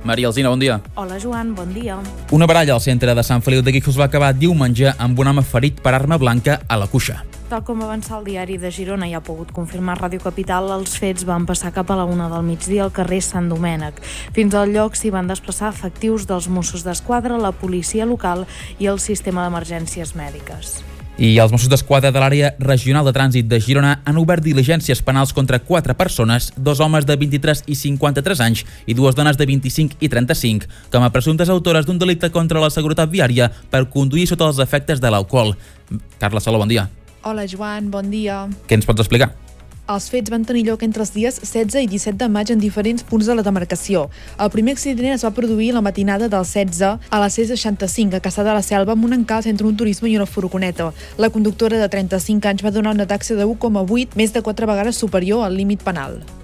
Maria Alsina, bon dia. Hola Joan, bon dia. Una baralla al centre de Sant Feliu de Guíxols va acabar diumenge amb un home ferit per arma blanca a la cuixa. Tal com va avançar el diari de Girona i ha pogut confirmar Ràdio Capital, els fets van passar cap a la 1 del migdia al carrer Sant Domènec. Fins al lloc s'hi van desplaçar efectius dels Mossos d'Esquadra, la policia local i el sistema d'emergències mèdiques. I els Mossos d'Esquadra de l'àrea regional de trànsit de Girona han obert diligències penals contra 4 persones, 2 homes de 23 i 53 anys i 2 dones de 25 i 35, com a presumptes autores d'un delicte contra la seguretat viària per conduir sota els efectes de l'alcohol. Carla Saló, bon dia. Hola Joan, bon dia. Què ens pots explicar? Els fets van tenir lloc entre els dies 16 i 17 de maig en diferents punts de la demarcació. El primer accident es va produir la matinada del 16 a la C65 a Caçà de la Selva amb un encalç entre un turisme i una furgoneta. La conductora de 35 anys va donar una taxa de 1,8, més de 4 vegades superior al límit penal.